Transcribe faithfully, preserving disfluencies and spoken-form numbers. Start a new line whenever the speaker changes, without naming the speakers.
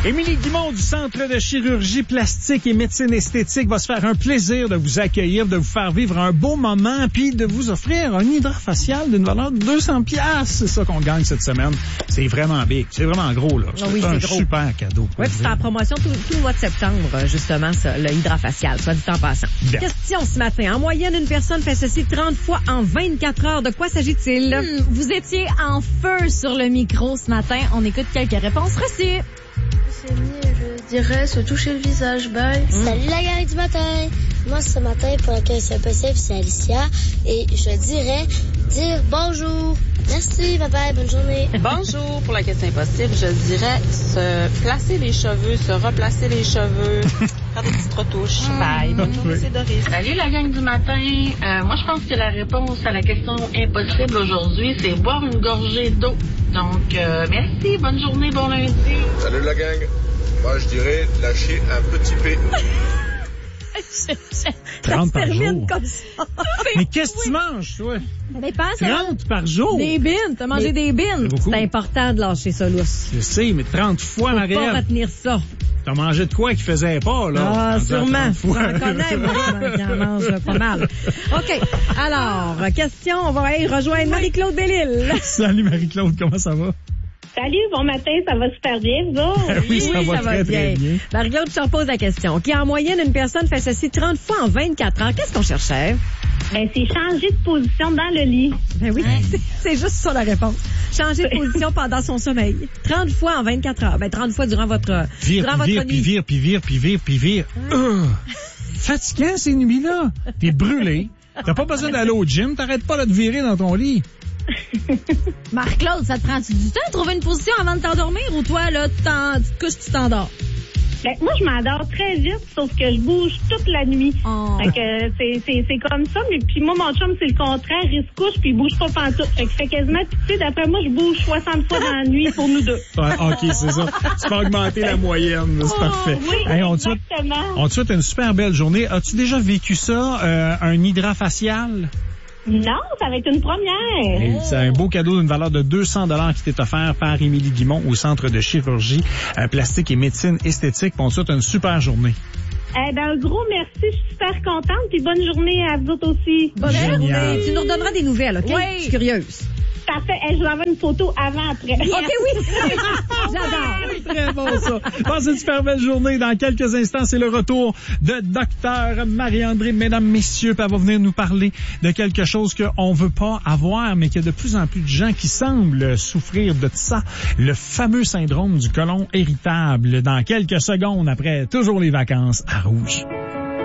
Émilie Guimond du Centre de chirurgie plastique et médecine esthétique va se faire un plaisir de vous accueillir, de vous faire vivre un beau moment, puis de vous offrir un hydrafacial d'une valeur de deux cents piastres. C'est ça qu'on gagne cette semaine. C'est vraiment big. C'est vraiment gros, là. C'est,
oh oui,
un
c'est gros.
super cadeau.
Oui, puis c'est en promotion tout, tout le mois de septembre, justement, ça, le hydrafacial, soit dit en passant.
Bien.
Question ce matin. En moyenne, une personne fait ceci trente fois en vingt-quatre heures. De quoi s'agit-il?
Hmm, vous étiez en feu sur le micro ce matin. On écoute quelques réponses reçues.
C'est mieux, je dirais, se toucher le visage. Bye.
Mmh. Salut la gang du matin. Moi, ce matin, pour la question possible, c'est Alicia. Et je dirais dire bonjour. Merci, bye bye, bonne journée.
Bonjour, pour la question impossible, je dirais se placer les cheveux, se replacer les cheveux, faire des petites retouches.
Mmh.
Bye, bonne journée, c'est Doris.
Salut la gang du matin. Euh, moi, je pense que la réponse à la question impossible aujourd'hui, c'est boire une gorgée d'eau. Donc, euh, merci, bonne journée, bon lundi.
Salut la gang. Moi, je dirais lâcher un petit P.
trente par jour.
Comme ça.
Mais qu'est-ce que tu manges, toi?
Mais pense
trente par jour?
Des bines. T'as mangé des bines.
C'est beaucoup.
C'est important de lâcher ça lousse.
Je sais, mais trente fois,
Faut pas
Marielle.
retenir ça.
T'as mangé de quoi qui faisait pas, là?
Ah,
En
sûrement.
trente fois.
J'en connais, moi, qui en mange pas mal. OK. Alors, question, on va aller rejoindre Marie-Claude Bellil.
Salut Marie-Claude, comment ça va?
Salut, bon matin, ça va super bien, vous autres?
Oui, ça va très, très bien.
Marie-Claude, je te repose la question. Qui en moyenne, une personne fait ceci trente fois en vingt-quatre heures. Qu'est-ce qu'on cherchait?
Ben, c'est changer de position dans le lit.
Ben oui, c'est, c'est juste ça la réponse. Changer de position pendant son sommeil. trente fois en vingt-quatre heures. Ben, trente fois durant votre,
Vire,
durant
puis
votre
vire, puis
nuit.
vire, puis vire, puis vire, puis vire. Euh, fatigant, ces nuits-là. T'es brûlé. T'as pas besoin d'aller au gym. T'arrêtes pas de te virer dans ton lit.
Marc-Claude, ça te prend-tu du temps de trouver une position avant de t'endormir ou toi, là, tu, t'en, tu te couches, tu t'endors?
Ben, moi, je m'endors très vite, sauf que je bouge toute la nuit.
Oh.
Fait que c'est, c'est, c'est comme ça, mais puis moi, mon chum, c'est le contraire. Il se couche, puis il bouge pas pantoute. Fait que fait quasiment, puis tu sais, d'après moi, je bouge soixante fois dans la nuit pour nous deux.
Ouais, OK, c'est ça. Tu peux augmenter la moyenne. C'est
Oh,
parfait.
oui,
Hey, on, te souhaite,
exactement.
on te souhaite une super belle journée. As-tu déjà vécu ça, euh, un hydrafacial?
Non, ça va être une première.
Et c'est un beau cadeau d'une valeur de deux cents dollars qui t'est offert par Émilie Guimond au Centre de chirurgie euh, plastique et médecine esthétique. On te souhaite une super journée.
Eh ben, un gros merci, je suis super contente, puis bonne journée à vous autres aussi.
Bonne
Génial.
journée. Tu nous redonneras des nouvelles, OK?
Oui.
Je suis curieuse.
Parfait. Eh, je vous envoie une photo avant-après.
OK, oui. J'adore.
Très bon, ça. Passez une super belle journée. Dans quelques instants, c'est le retour de Docteur Marie-André. Mesdames, messieurs, puis elle va venir nous parler de quelque chose qu'on veut pas avoir, mais qu'il y a de plus en plus de gens qui semblent souffrir de ça. Le fameux syndrome du côlon irritable. Dans quelques secondes, après toujours les vacances à Rouge.